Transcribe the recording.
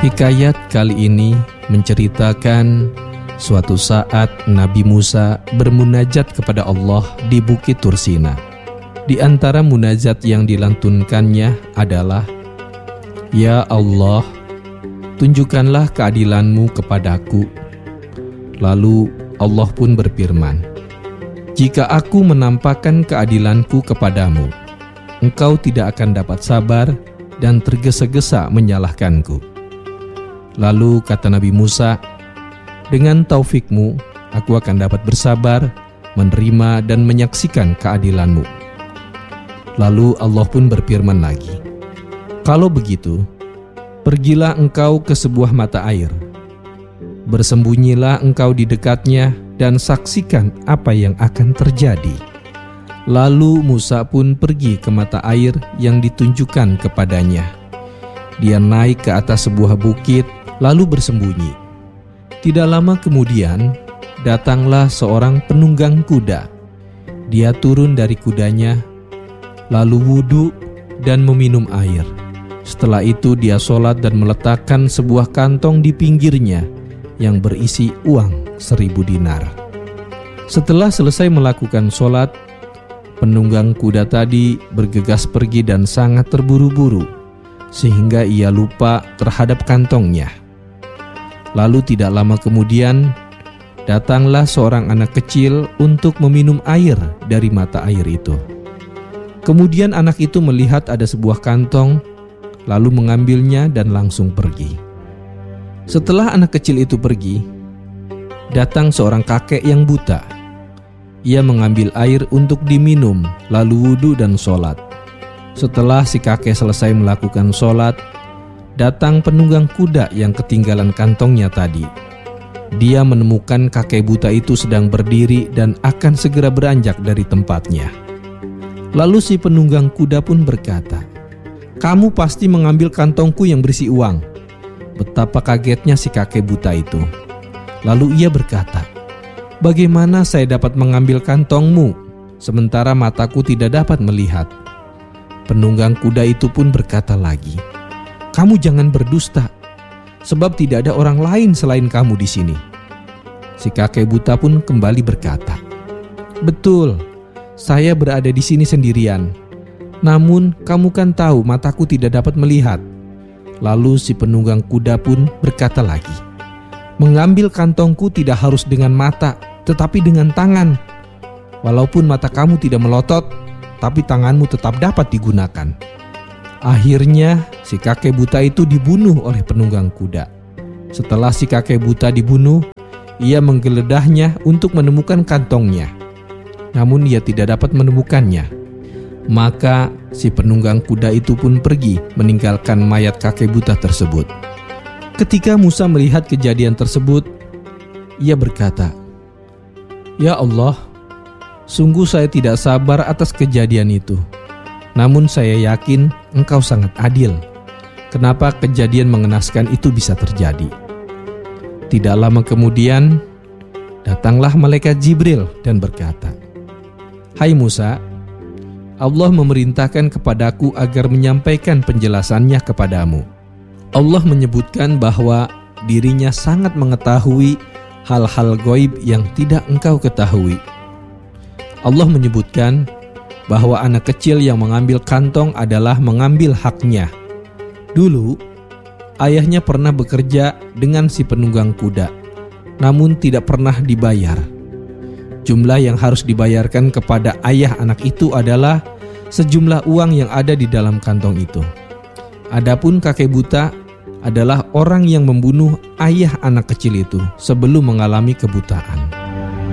Hikayat kali ini menceritakan suatu saat Nabi Musa bermunajat kepada Allah di Bukit Tursina. Di antara munajat yang dilantunkannya adalah, "Ya Allah, tunjukkanlah keadilanmu kepadaku." Lalu Allah pun berfirman, "Jika aku menampakkan keadilanku kepadamu, engkau tidak akan dapat sabar dan tergesa-gesa menyalahkanku." Lalu kata Nabi Musa, "Dengan taufikmu, aku akan dapat bersabar, menerima dan menyaksikan keadilanmu." Lalu Allah pun berfirman lagi, "Kalau begitu, pergilah engkau ke sebuah mata air. Bersembunyilah engkau di dekatnya dan saksikan apa yang akan terjadi." Lalu Musa pun pergi ke mata air yang ditunjukkan kepadanya. Dia naik ke atas sebuah bukit lalu bersembunyi. Tidak lama kemudian datanglah seorang penunggang kuda. Dia turun dari kudanya, lalu wudhu dan meminum air. Setelah itu dia sholat dan meletakkan sebuah kantong di pinggirnya yang berisi uang 1000 dinar. Setelah selesai melakukan sholat, penunggang kuda tadi bergegas pergi dan sangat terburu-buru, sehingga ia lupa terhadap kantongnya. Lalu tidak lama kemudian, datanglah seorang anak kecil untuk meminum air dari mata air itu. Kemudian anak itu melihat ada sebuah kantong, lalu mengambilnya dan langsung pergi. Setelah anak kecil itu pergi, datang seorang kakek yang buta. Ia mengambil air untuk diminum, lalu wudhu dan sholat. Setelah si kakek selesai melakukan sholat, datang penunggang kuda yang ketinggalan kantongnya tadi. Dia menemukan kakek buta itu sedang berdiri dan akan segera beranjak dari tempatnya. Lalu si penunggang kuda pun berkata, "Kamu pasti mengambil kantongku yang berisi uang." Betapa kagetnya si kakek buta itu. Lalu ia berkata, "Bagaimana saya dapat mengambil kantongmu, sementara mataku tidak dapat melihat?" Penunggang kuda itu pun berkata lagi, "Kamu jangan berdusta, sebab tidak ada orang lain selain kamu di sini." Si kakek buta pun kembali berkata, "Betul, saya berada di sini sendirian. Namun kamu kan tahu mataku tidak dapat melihat." Lalu si penunggang kuda pun berkata lagi, "Mengambil kantongku tidak harus dengan mata, tetapi dengan tangan. Walaupun mata kamu tidak melotot, tapi tanganmu tetap dapat digunakan." Akhirnya si kakek buta itu dibunuh oleh penunggang kuda. Setelah si kakek buta dibunuh, ia menggeledahnya untuk menemukan kantongnya. Namun ia tidak dapat menemukannya. Maka si penunggang kuda itu pun pergi meninggalkan mayat kakek buta tersebut. Ketika Musa melihat kejadian tersebut, ia berkata, "Ya Allah, sungguh saya tidak sabar atas kejadian itu. Namun saya yakin Engkau sangat adil. Kenapa kejadian mengenaskan itu bisa terjadi?" Tidak lama kemudian, datanglah malaikat Jibril dan berkata, "Hai Musa, Allah memerintahkan kepadaku agar menyampaikan penjelasannya kepadamu." Allah menyebutkan bahwa dirinya sangat mengetahui hal-hal gaib yang tidak engkau ketahui. Allah menyebutkan bahwa anak kecil yang mengambil kantong adalah mengambil haknya. Dulu, ayahnya pernah bekerja dengan si penunggang kuda, namun tidak pernah dibayar. Jumlah yang harus dibayarkan kepada ayah anak itu adalah sejumlah uang yang ada di dalam kantong itu. Adapun kakek buta adalah orang yang membunuh ayah anak kecil itu sebelum mengalami kebutaan.